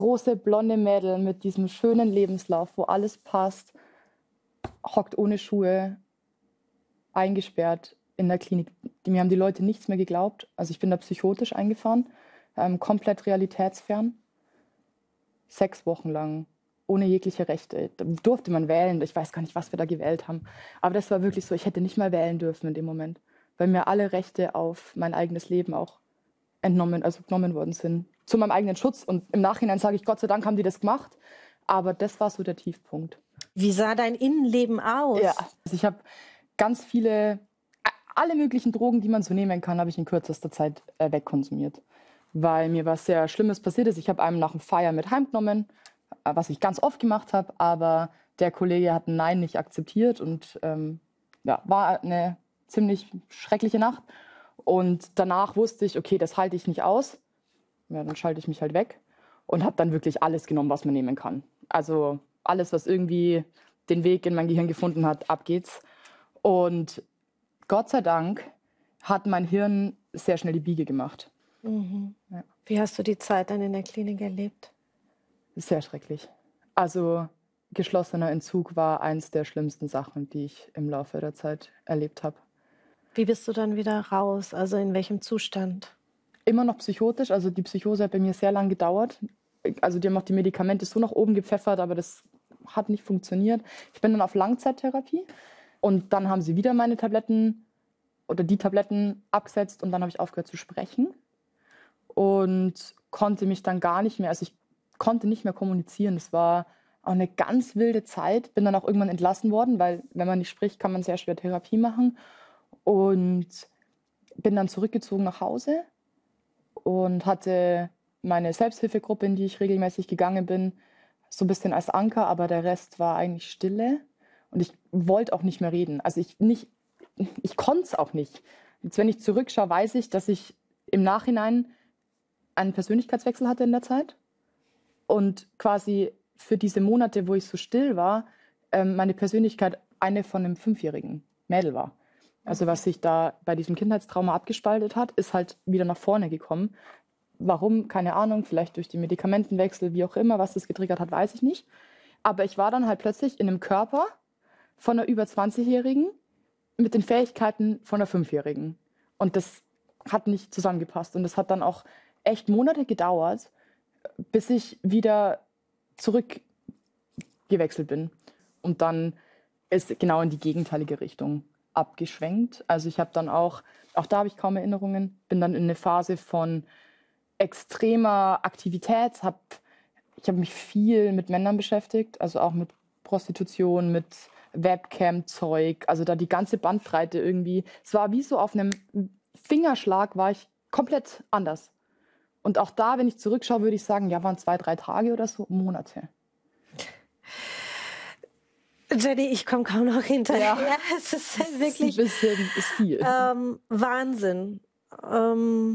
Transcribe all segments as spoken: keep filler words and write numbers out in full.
große blonde Mädel mit diesem schönen Lebenslauf, wo alles passt, hockt ohne Schuhe, eingesperrt in der Klinik. Mir haben die Leute nichts mehr geglaubt. Also ich bin da psychotisch eingefahren, ähm, komplett realitätsfern. Sechs Wochen lang, ohne jegliche Rechte. Da durfte man wählen. Ich weiß gar nicht, was wir da gewählt haben. Aber das war wirklich so, ich hätte nicht mal wählen dürfen in dem Moment, weil mir alle Rechte auf mein eigenes Leben auch entnommen, also genommen worden sind. Zu meinem eigenen Schutz. Und im Nachhinein sage ich, Gott sei Dank haben die das gemacht. Aber das war so der Tiefpunkt. Wie sah dein Innenleben aus? Ja, also ich habe ganz viele, alle möglichen Drogen, die man so nehmen kann, habe ich in kürzester Zeit äh, wegkonsumiert. Weil mir was sehr Schlimmes passiert ist. Ich habe einem nach dem Feier mit heimgenommen, äh, was ich ganz oft gemacht habe. Aber der Kollege hat ein Nein nicht akzeptiert. Und ähm, ja, war eine ziemlich schreckliche Nacht. Und danach wusste ich, okay, das halte ich nicht aus. Ja, dann schalte ich mich halt weg. Und habe dann wirklich alles genommen, was man nehmen kann. Also alles, was irgendwie den Weg in mein Gehirn gefunden hat, ab geht's. Und Gott sei Dank hat mein Hirn sehr schnell die Biege gemacht. Mhm. Ja. Wie hast du die Zeit dann in der Klinik erlebt? Sehr schrecklich. Also geschlossener Entzug war eins der schlimmsten Sachen, die ich im Laufe der Zeit erlebt habe. Wie bist du dann wieder raus? Also in welchem Zustand? Immer noch psychotisch. Also die Psychose hat bei mir sehr lange gedauert. Also die haben auch die Medikamente so nach oben gepfeffert, aber das hat nicht funktioniert. Ich bin dann auf Langzeittherapie und dann haben sie wieder meine Tabletten oder die Tabletten abgesetzt und dann habe ich aufgehört zu sprechen und konnte mich dann gar nicht mehr, also ich konnte nicht mehr kommunizieren. Das war auch eine ganz wilde Zeit. Bin dann auch irgendwann entlassen worden, weil wenn man nicht spricht, kann man sehr schwer Therapie machen. Und bin dann zurückgezogen nach Hause und hatte meine Selbsthilfegruppe, in die ich regelmäßig gegangen bin, so ein bisschen als Anker, aber der Rest war eigentlich Stille. Und ich wollte auch nicht mehr reden. Also ich nicht, ich konnte es auch nicht. Jetzt, wenn ich zurückschaue, weiß ich, dass ich im Nachhinein einen Persönlichkeitswechsel hatte in der Zeit. Und quasi für diese Monate, wo ich so still war, meine Persönlichkeit eine von einem fünfjährigen Mädel war. Also was sich da bei diesem Kindheitstrauma abgespaltet hat, ist halt wieder nach vorne gekommen. Warum? Keine Ahnung. Vielleicht durch die Medikamentenwechsel, wie auch immer, was das getriggert hat, weiß ich nicht. Aber ich war dann halt plötzlich in einem Körper von einer über zwanzigjährigen mit den Fähigkeiten von einer fünfjährigen. Und das hat nicht zusammengepasst. Und das hat dann auch echt Monate gedauert, bis ich wieder zurückgewechselt bin. Und dann ist genau in die gegenteilige Richtung abgeschwenkt. Also ich habe dann auch, auch da habe ich kaum Erinnerungen, bin dann in eine Phase von extremer Aktivität, hab, ich habe mich viel mit Männern beschäftigt, also auch mit Prostitution, mit Webcam-Zeug, also da die ganze Bandbreite irgendwie. Es war wie so auf einem Fingerschlag, war ich komplett anders. Und auch da, wenn ich zurückschaue, würde ich sagen, ja, waren zwei, drei Tage oder so, Monate. Jenny, ich komme kaum noch hinterher. Ja. Es ist halt wirklich ein bisschen ist viel. Ähm, Wahnsinn. Ähm,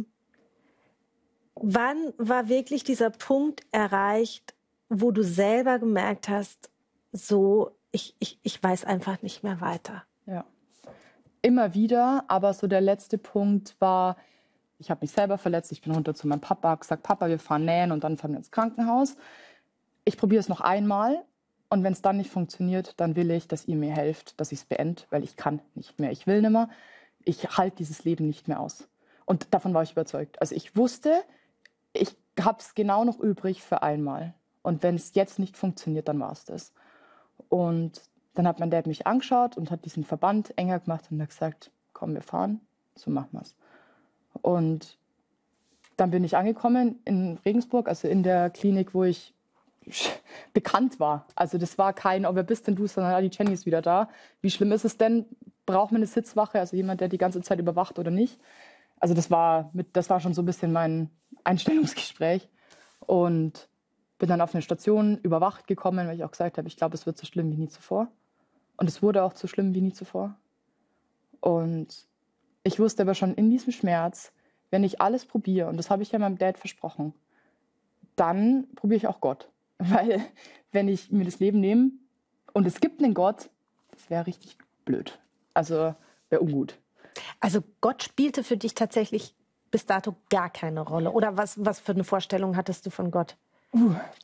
wann war wirklich dieser Punkt erreicht, wo du selber gemerkt hast, so, ich, ich, ich weiß einfach nicht mehr weiter? Ja, immer wieder, aber so der letzte Punkt war, ich habe mich selber verletzt, ich bin runter zu meinem Papa, habe gesagt, Papa, wir fahren nähen und dann fahren wir ins Krankenhaus. Ich probiere es noch einmal. Und wenn es dann nicht funktioniert, dann will ich, dass ihr mir helft, dass ich es beende, weil ich kann nicht mehr. Ich will nicht mehr. Ich halte dieses Leben nicht mehr aus. Und davon war ich überzeugt. Also ich wusste, ich habe es genau noch übrig für einmal. Und wenn es jetzt nicht funktioniert, dann war es das. Und dann hat mein Dad mich angeschaut und hat diesen Verband enger gemacht und hat gesagt, komm, wir fahren, so machen wir es. Und dann bin ich angekommen in Regensburg, also in der Klinik, wo ich bekannt war. Also das war kein, oh, wer bist denn du, sondern ah, die Jenny ist wieder da. Wie schlimm ist es denn? Braucht man eine Sitzwache, also jemand, der die ganze Zeit überwacht oder nicht? Also das war, mit, das war schon so ein bisschen mein Einstellungsgespräch. Und bin dann auf eine Station überwacht gekommen, weil ich auch gesagt habe, ich glaube, es wird so schlimm wie nie zuvor. Und es wurde auch so schlimm wie nie zuvor. Und ich wusste aber schon in diesem Schmerz, wenn ich alles probiere, und das habe ich ja meinem Dad versprochen, dann probiere ich auch Gott. Weil wenn ich mir das Leben nehme und es gibt einen Gott, das wäre richtig blöd. Also wäre ungut. Also Gott spielte für dich tatsächlich bis dato gar keine Rolle. Oder was, was für eine Vorstellung hattest du von Gott? Uh,